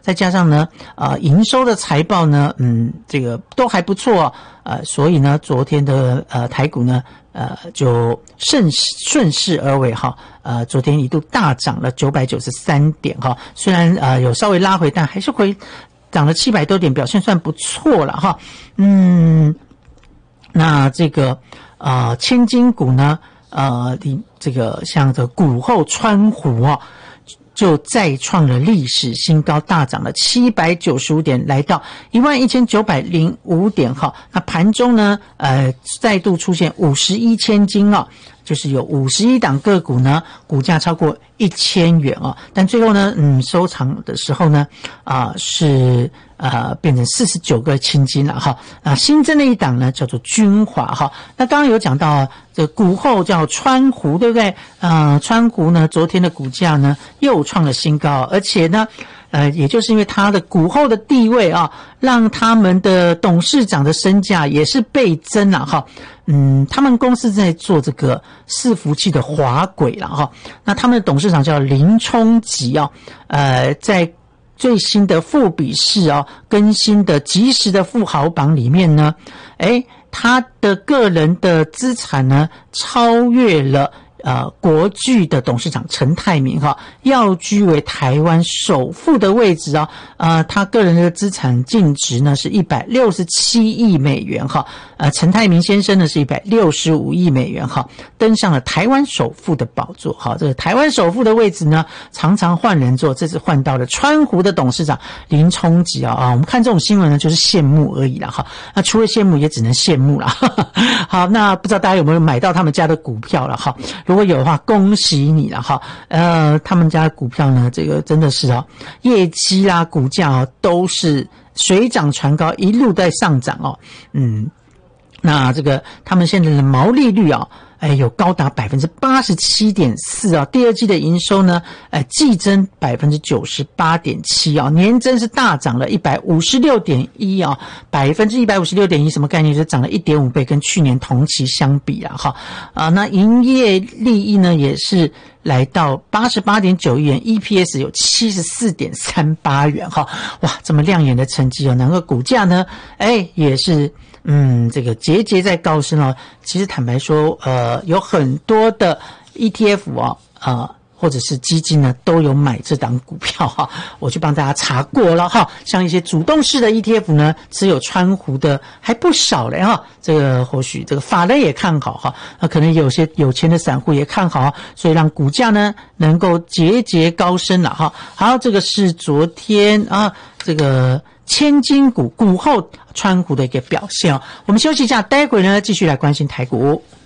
再加上呢营收的财报呢这个都还不错所以呢昨天的台股呢就顺势而为哈昨天一度大涨了993点哈，虽然有稍微拉回，但还是涨了700多点，表现算不错了哈。那这个千金股呢这个像这股后川湖就再创了历史新高，大涨了795点，来到11905点哈。那盘中呢再度出现51千金就是有51档个股呢股价超过1000元但最后呢收场的时候呢是变成49个千金了哈。新增的一档呢叫做君华哈。那刚刚有讲到这股后叫川湖对不对？川湖呢昨天的股价呢又创了新高，而且呢也就是因为它的股后的地位让他们的董事长的身价也是倍增了哈。他们公司在做这个伺服器的滑轨了哈。那他们的董事长叫林冲吉在最新的富比士更新的即时的富豪榜里面呢他的个人的资产呢超越了国巨的董事长陈泰明要居为台湾首富的位置他个人的资产净值呢是167亿美元陈泰明先生呢是165亿美元登上了台湾首富的宝座这个台湾首富的位置呢常常换人做，这次换到了川湖的董事长林冲吉我们看这种新闻呢就是羡慕而已啦那除了羡慕也只能羡慕啦好，那不知道大家有没有买到他们家的股票了如果有的话恭喜你了他们家的股票呢这个真的是业绩股价都是水涨船高，一路在上涨那这个他们现在的毛利率有高达 87.4% 第二季的营收呢季增 98.7% 年增是大涨了 156.1% 156.1% 什么概念？就是涨了 1.5 倍，跟去年同期相比那营业利益呢也是来到 88.9 亿元 EPS 有 74.38 元哇，这么亮眼的成绩难怪股价呢也是这个节节在高升其实坦白说有很多的 ETF 或者是基金呢都有买这档股票我去帮大家查过了像一些主动式的 ETF 呢持有川湖的还不少嘞这个或许这个法人也看好那可能有些有钱的散户也看好所以让股价呢能够节节高升了好，这个是昨天这个千金股股后川湖的一个表现我们休息一下，待会呢继续来关心台股。